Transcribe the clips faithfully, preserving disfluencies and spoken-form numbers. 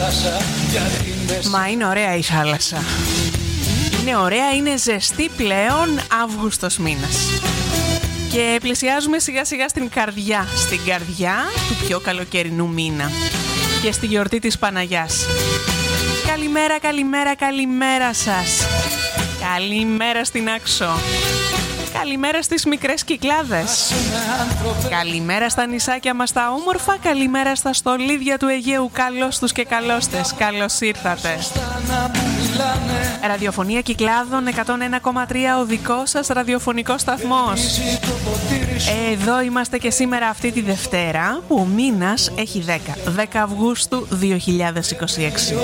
Μα είναι ωραία η θάλασσα. Είναι ωραία, είναι ζεστή πλέον, Αύγουστος μήνας. Και πλησιάζουμε σιγά σιγά στην καρδιά, στην καρδιά του πιο καλοκαιρινού μήνα και στη γιορτή της Παναγιάς. Καλημέρα, καλημέρα, καλημέρα σας. Καλημέρα στην Άξο. Καλημέρα στις μικρές Κυκλάδες. Καλημέρα στα νησάκια μας τα όμορφα. Καλημέρα στα στολίδια του Αιγαίου. Καλώς τους και καλώς τες. Καλώς ήρθατε. Ραδιοφωνία Κυκλάδων εκατόν ένα κόμμα τρία, ο δικός σας ραδιοφωνικός σταθμός. Εδώ είμαστε και σήμερα αυτή τη Δευτέρα που ο μήνας έχει δέκα. δέκα Αυγούστου δύο χιλιάδες είκοσι έξι.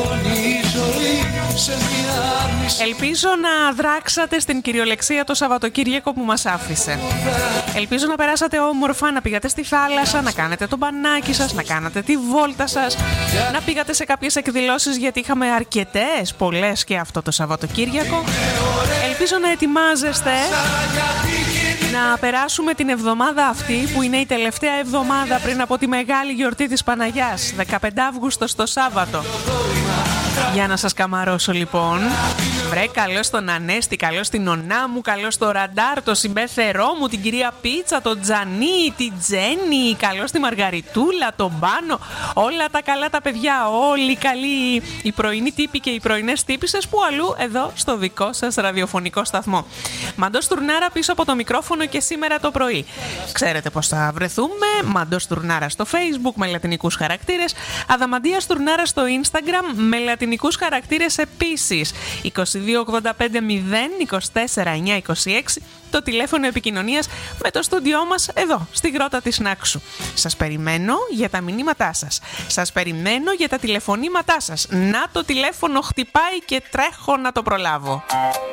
Ελπίζω να δράξατε στην κυριολεξία το Σαββατοκύριακο που μας άφησε. Ελπίζω να περάσατε όμορφα, να πήγατε στη θάλασσα, να κάνετε το μπανάκι σας, να κάνετε τη βόλτα σας, να πήγατε σε κάποιες εκδηλώσεις γιατί είχαμε αρκετές, πολλές και αυτό το Σαββατοκύριακο. Ελπίζω να ετοιμάζεστε να περάσουμε την εβδομάδα αυτή που είναι η τελευταία εβδομάδα πριν από τη μεγάλη γιορτή της Παναγιάς, δεκαπέντε Αυγούστου το Σάββατο. Για να σας καμαρώσω λοιπόν. Βρε, καλώς στον Ανέστη, καλώς στην Ονά μου, καλώς στο Ραντάρ, το συμπέθερό μου, την κυρία Πίτσα, τον Τζανί, την Τζέννη, καλώς τη Μαργαριτούλα, τον Πάνο, όλα τα καλά τα παιδιά, όλοι καλοί οι πρωινοί τύποι και οι πρωινές τύπισσες που αλλού εδώ στο δικό σας ραδιοφωνικό σταθμό. Μαντός Τουρνάρα πίσω από το μικρόφωνο και σήμερα το πρωί. Ξέρετε πώς θα βρεθούμε, Μαντός Τουρνάρα στο Facebook με λατινικούς χαρακτήρες, Αδαμαντίας Τουρνάρα στο Instagram με λατινικούς χαρακτήρες επίσης. είκοσι δύο ογδόντα πέντε μηδέν είκοσι τέσσερα εννιακόσια είκοσι έξι το τηλέφωνο επικοινωνίας με το στούντιό μας εδώ στη Γρότα της Νάξου. Σας περιμένω για τα μηνύματά σας. Σας περιμένω για τα τηλεφωνήματά σας. Να, το τηλέφωνο χτυπάει και τρέχω να το προλάβω.